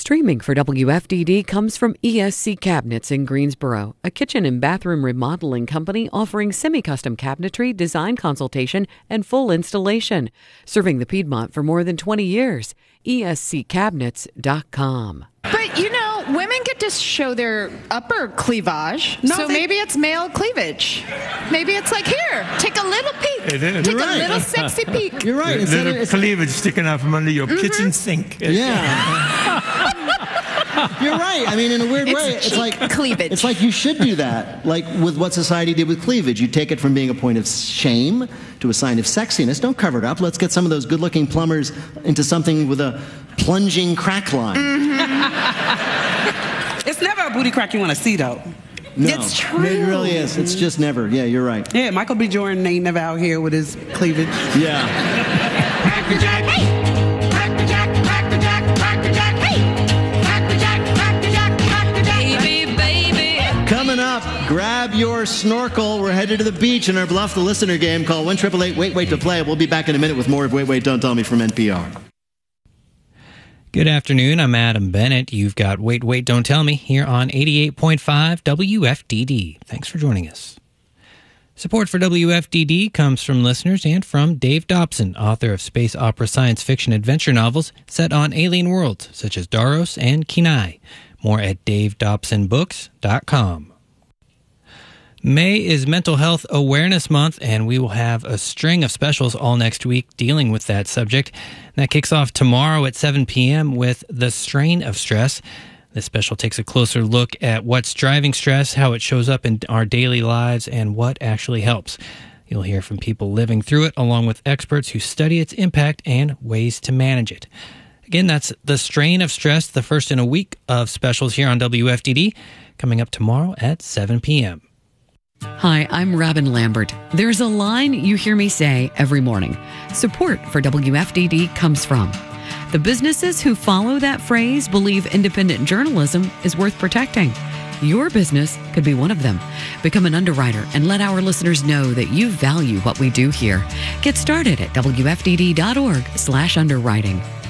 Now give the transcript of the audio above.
Streaming for WFDD comes from ESC Cabinets in Greensboro, a kitchen and bathroom remodeling company offering semi-custom cabinetry, design consultation, and full installation. Serving the Piedmont for more than 20 years. ESCCabinets.com. But, women get to show their upper cleavage, maybe it's male cleavage. Maybe it's like, here, take a little peek. Take a little sexy peek. You're right. A little cleavage sticking out from under your kitchen sink. Yeah. You're right. I mean, in a weird way, it's like cleavage. It's like you should do that. Like with what society did with cleavage. You take it from being a point of shame to a sign of sexiness. Don't cover it up. Let's get some of those good-looking plumbers into something with a plunging crack line. It's never a booty crack you want to see, though. No, it's true. It really is. It's just never. Yeah, you're right. Yeah, Michael B. Jordan ain't never out here with his cleavage. Yeah. Crackerjack, hey! Crackerjack, crackerjack, crackerjack, hey! Crackerjack, crackerjack, crackerjack, baby. Coming up, grab your snorkel. We're headed to the beach in our Bluff the Listener game. Call 1-888-WAIT-WAIT to play. We'll be back in a minute with more of Wait, Wait, Don't Tell Me from NPR. Good afternoon. I'm Adam Bennett. You've got Wait, Wait, Don't Tell Me here on 88.5 WFDD. Thanks for joining us. Support for WFDD comes from listeners and from Dave Dobson, author of space opera science fiction adventure novels set on alien worlds such as Daros and Kenai. More at davedobsonbooks.com. May is Mental Health Awareness Month, and we will have a string of specials all next week dealing with that subject. And that kicks off tomorrow at 7 p.m. with The Strain of Stress. This special takes a closer look at what's driving stress, how it shows up in our daily lives, and what actually helps. You'll hear from people living through it, along with experts who study its impact and ways to manage it. Again, that's The Strain of Stress, the first in a week of specials here on WFDD, coming up tomorrow at 7 p.m. Hi, I'm Robin Lambert. There's a line you hear me say every morning. Support for WFDD comes from. The businesses who follow that phrase believe independent journalism is worth protecting. Your business could be one of them. Become an underwriter and let our listeners know that you value what we do here. Get started at WFDD.org/underwriting.